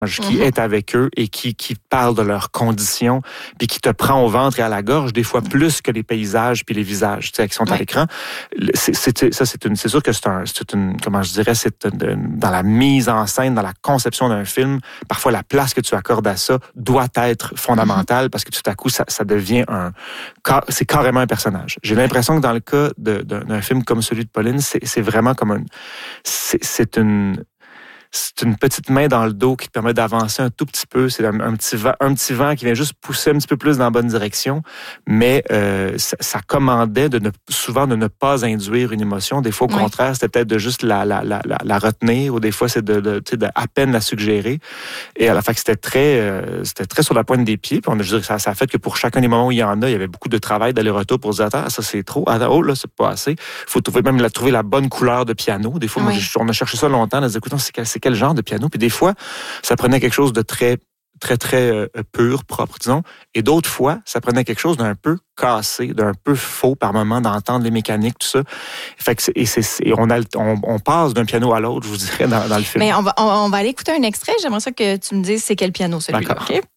qui est avec eux et qui parle de leurs conditions, puis qui te prend au ventre et à la gorge, des fois plus que les paysages puis les visages, qui sont à l'écran. C'est sûr que c'est une, comment je dirais, dans la mise en scène, dans la conception d'un film, parfois la place que tu accordes à ça doit être fondamentale parce que tout à coup, ça devient c'est carrément un personnage. J'ai l'impression que dans le cas d'un film comme celui de Pauline, c'est vraiment comme c'est une petite main dans le dos qui te permet d'avancer un tout petit peu. C'est un petit vent qui vient juste pousser un petit peu plus dans la bonne direction. Mais ça commandait souvent de ne pas induire une émotion. Des fois, au contraire, c'était peut-être de juste la retenir, ou des fois, c'est de à peine la suggérer. Et à la fin, c'était très sur la pointe des pieds. Puis je dirais que ça a fait que pour chacun des moments où il y avait beaucoup de travail d'aller-retour pour dire, attends, ça c'est trop. Attends, oh là, c'est pas assez. Il faut trouver la bonne couleur de piano. Des fois, on a cherché ça longtemps. On a dit, écoute, c'est quel genre de piano? Puis des fois, ça prenait quelque chose de très, très, très pur, propre, disons. Et d'autres fois, ça prenait quelque chose d'un peu cassé, d'un peu faux par moment, d'entendre les mécaniques, tout ça. Fait que on passe d'un piano à l'autre, je vous dirais, dans le film. Mais on va aller écouter un extrait. J'aimerais ça que tu me dises c'est quel piano, celui-là. D'accord. OK?